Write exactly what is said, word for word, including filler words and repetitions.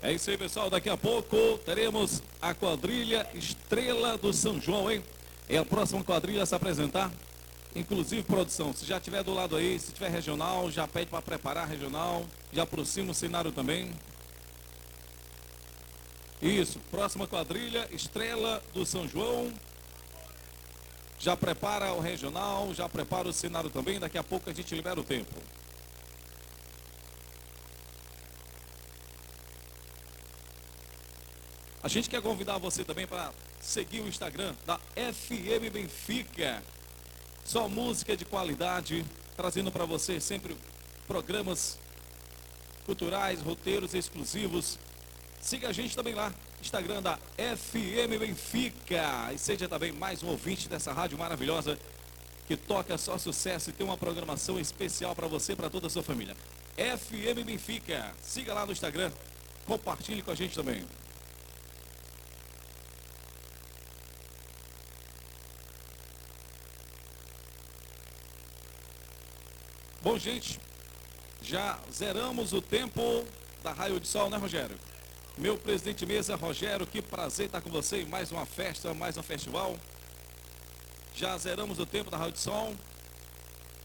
É isso aí, pessoal. Daqui a pouco teremos a quadrilha Estrela do São João, hein? É a próxima quadrilha a se apresentar. Inclusive, produção, se já tiver do lado aí, se tiver regional, já pede para preparar regional. Já aproxima o cenário também. Isso, próxima quadrilha Estrela do São João. Já prepara o regional, já prepara o cenário também. Daqui a pouco a gente libera o tempo. A gente quer convidar você também para seguir o Instagram da F M Benfica. Só música de qualidade, trazendo para você sempre programas culturais, roteiros exclusivos. Siga a gente também lá, Instagram da F M Benfica. E seja também mais um ouvinte dessa rádio maravilhosa que toca só sucesso e tem uma programação especial para você e para toda a sua família. F M Benfica. Siga lá no Instagram, compartilhe com a gente também. Bom, gente, já zeramos o tempo da Raio de Sol, né, Rogério? Meu presidente de mesa, Rogério, que prazer estar com você em mais uma festa, mais um festival. Já zeramos o tempo da Raio de Sol.